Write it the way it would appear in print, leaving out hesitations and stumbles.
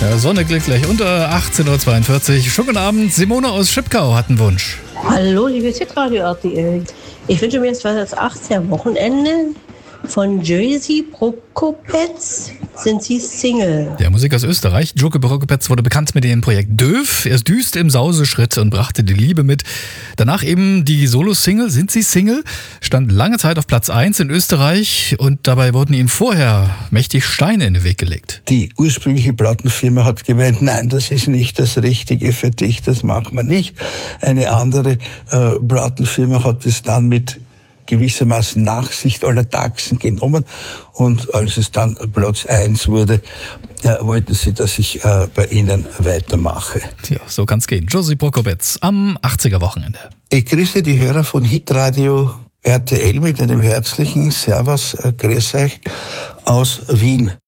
Ja, Sonne klickt gleich unter 18.42 Uhr. Schönen guten Abend. Simone aus Schipkau hat einen Wunsch. Hallo, liebe Hitradio RTL. Ich wünsche mir jetzt das 18. Wochenende von Jerzy Prokopetz. Sind Sie Single? Der Musiker aus Österreich, Jerzy Prokopetz, wurde bekannt mit dem Projekt Döf. Er düste im Sauseschritt und brachte die Liebe mit. Danach eben die Solo-Single Sind Sie Single? Stand lange Zeit auf Platz 1 in Österreich und dabei wurden ihm vorher mächtig Steine in den Weg gelegt. Die ursprüngliche Plattenfirma hat gemeint, nein, das ist nicht das Richtige für dich, das machen wir nicht. Eine andere Plattenfirma hat es dann mit gewissermaßen Nachsicht aller Taxen genommen und als es dann Platz 1 wurde, wollten sie, dass ich bei ihnen weitermache. Ja, so kann's gehen. Jerzy Prokopetz am 80er-Wochenende. Ich grüße die Hörer von Hitradio RTL mit einem herzlichen Servus, grüß euch aus Wien.